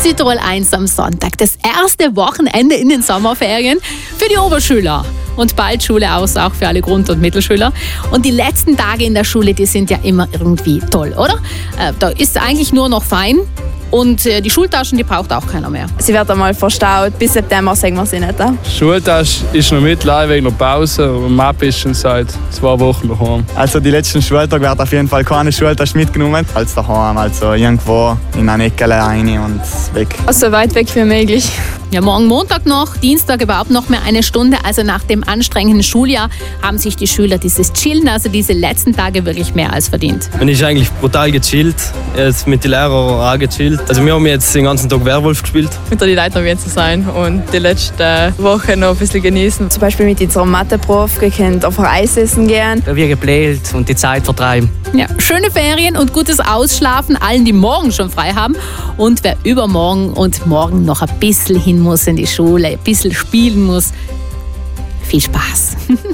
Südtirol 1 am Sonntag. Das erste Wochenende in den Sommerferien für die Oberschüler. Und bald Schule aus, auch für alle Grund- und Mittelschüler. Und die letzten Tage in der Schule, die sind ja immer irgendwie toll, oder? Da ist eigentlich nur noch fein. Und die Schultaschen, die braucht auch keiner mehr. Sie wird einmal verstaut. Bis September sagen wir sie nicht. Schultasche ist noch mit, wegen der Pause. Und Map ist schon seit 2 Wochen daheim. Also die letzten Schultage wird auf jeden Fall keine Schultasche mitgenommen. Als daheim, also irgendwo in eine Ecke rein und weg. So weit weg wie möglich. Ja, morgen Montag noch, Dienstag überhaupt noch mehr eine Stunde. Also nach dem anstrengenden Schuljahr haben sich die Schüler dieses Chillen, also diese letzten Tage wirklich mehr als verdient. Man ist eigentlich brutal gechillt, jetzt mit den Lehrern auch gechillt. Also wir haben jetzt den ganzen Tag Werwolf gespielt. Mit den Leuten wieder zu sein und die letzte Woche noch ein bisschen genießen. Zum Beispiel mit unserem Mathe-Prof, wir können auf Eis essen gehen. Wir gebläht und die Zeit vertreiben. Ja, schöne Ferien und gutes Ausschlafen allen, die morgen schon frei haben. Und wer übermorgen und morgen noch ein bisschen hin muss in die Schule, ein bisschen spielen muss, viel Spaß.